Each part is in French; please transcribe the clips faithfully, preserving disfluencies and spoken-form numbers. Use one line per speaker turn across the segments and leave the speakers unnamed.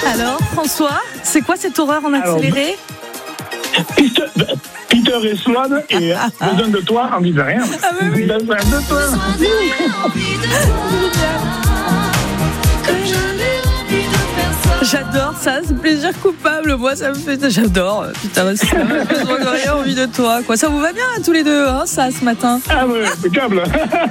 Alors, François, c'est quoi cette horreur en accéléré?
Peter, Peter et Sloan et besoin de toi, envie de rien.
Ah bah oui.
Besoin de toi.
J'adore ça, c'est plaisir coupable. Moi, ça me fait. J'adore. Putain, c'est besoin de rien, envie de toi. Quoi, ça vous va bien hein, tous les deux, hein, ça, ce matin?
Ah ouais, impeccable.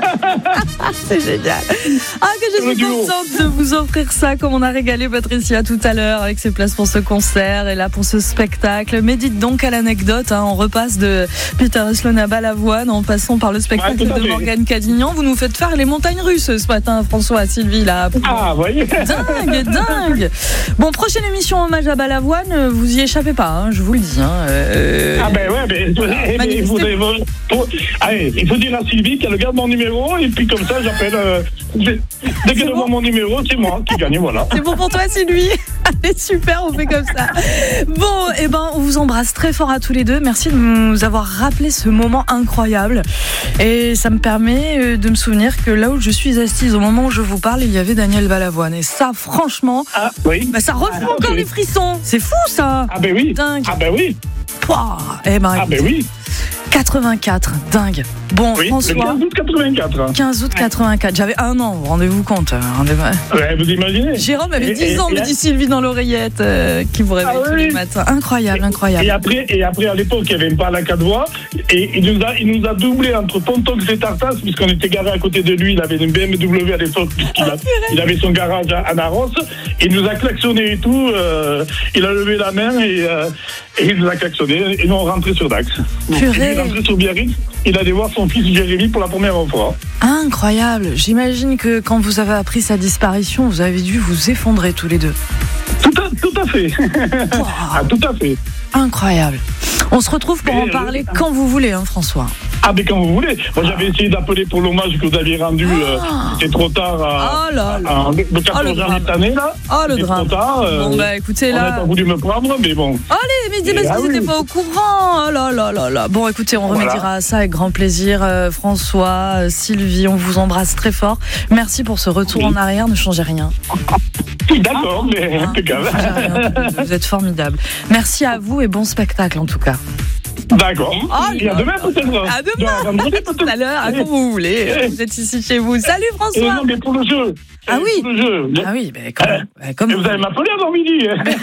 C'est génial. Ah, que je suis contente de vous offrir ça, comme on a régalé Patricia tout à l'heure avec ses places pour ce concert et là pour ce spectacle. Mais dites donc à l'anecdote, hein, on repasse de Peter et Sloan à Balavoine en passant par le spectacle ouais, de Morgane Cadignan. Vous nous faites faire les montagnes russes ce matin, François, Sylvie, là.
Ah, voyez.
Dingue, dingue. Bon, prochaine émission hommage à Balavoine, vous y échappez pas, hein, je vous le dis. Hein, euh...
Ah ben ouais, mais, mais, mais vous avez, pour, allez, il faut dire à Sylvie qu'elle garde mon numéro et puis comme ça j'appelle. Euh, dès qu'elle voit mon numéro, c'est moi qui gagne, voilà.
C'est bon pour toi, Sylvie? Allez, super, on fait comme ça. Bon, et eh ben, on vous embrasse très fort à tous les deux. Merci de nous avoir rappelé ce moment incroyable. Et ça me permet de me souvenir que là où je suis assise au moment où je vous parle, il y avait Daniel Balavoine. Et ça, franchement,
ah, oui.
bah, ça refait ah, encore okay. les frissons. C'est fou, ça.
Ah ben oui.
Dingue.
Ah ben oui.
Pouah, eh ben,
ah ben oui.
quatre-vingt-quatre, dingue. Bon,
oui,
François.
Le quinze août quatre-vingt-quatre.
quinze août quatre-vingt-quatre. J'avais un an, rendez-vous compte. Rendez-vous...
Ouais, vous imaginez.
Jérôme avait dix et, ans, et, me dit Sylvie dans l'oreillette, euh, qui vous réveille ah, tous oui. les matins. Incroyable, incroyable.
Et après, et après à l'époque, il n'y avait pas la quatre voies. Et il nous a, il nous a doublé entre Pontox et Tartas, puisqu'on était garé à côté de lui. Il avait une B M W à l'époque, puisqu'il a, il avait son garage à, à Naros. Il nous a klaxonné et tout. Euh, il a levé la main et, euh, et il nous a klaxonné. Et nous, on rentrait sur Dax. Donc, il est rentré sur Biarritz. Il allait voir son fils Jérémy pour la première fois.
Incroyable. J'imagine que quand vous avez appris sa disparition, vous avez dû vous effondrer tous les deux.
Tout à, tout à fait. Wow. Ah, tout à fait.
Incroyable. On se retrouve pour Et en parler euh... quand vous voulez, hein, François.
Ah, mais quand vous voulez. Moi, j'avais essayé d'appeler pour l'hommage que vous aviez rendu. Ah. Euh, c'était trop tard. À,
oh là là.
À, à, le quatorze janvier cette année, là.
Oh, le
c'était
drame.
Trop tard. Euh,
bon, bah, écoutez, là.
On n'a pas voulu me prendre, mais bon.
Allez, mais dis-moi si vous n'étiez pas au courant. Oh là là là là. Bon, écoutez, on remédiera voilà. à ça avec grand plaisir. Euh, François, euh, Sylvie, on vous embrasse très fort. Merci pour ce retour oui. en arrière. Ne changez rien.
D'accord, ah, mais
hein,
impeccable.
Vous êtes formidables. Merci à vous et bon spectacle en tout cas.
D'accord.
Oh,
et à demain peut-être.
À demain. Tout à l'heure, à quand vous voulez. Vous êtes ici chez vous. Salut François.
Et non, mais pour le jeu.
Ah oui.
Pour le jeu.
Ah oui, mais comme, euh, comme
et vous, vous allez m'appeler avant midi.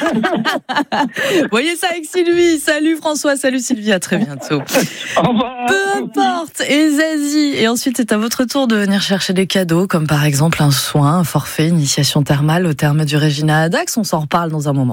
Voyez ça avec Sylvie. Salut François, salut Sylvie, à très bientôt.
Au revoir.
Peu importe. Et Zazie. Et ensuite, c'est à votre tour de venir chercher des cadeaux, comme par exemple un soin, un forfait, initiation thermale au terme du Regina à Dax. On s'en reparle dans un moment.